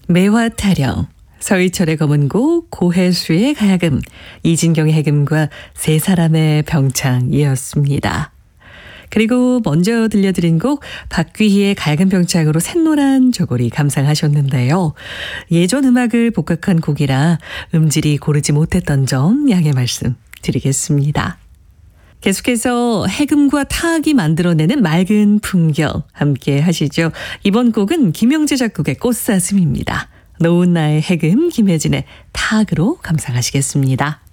매화 타령, 서희철의 검은고, 고혜수의 가야금, 이진경의 해금과 세 사람의 병창이었습니다. 그리고 먼저 들려드린 곡 박귀희의 가야금 병창으로 샛노란 저고리 감상하셨는데요. 예전 음악을 복각한 곡이라 음질이 고르지 못했던 점 양해 말씀 드리겠습니다. 계속해서 해금과 타악이 만들어내는 맑은 풍경 함께 하시죠. 이번 곡은 김영재 작곡의 꽃사슴입니다. 노은 나의 해금, 김혜진의 타악으로 감상하시겠습니다.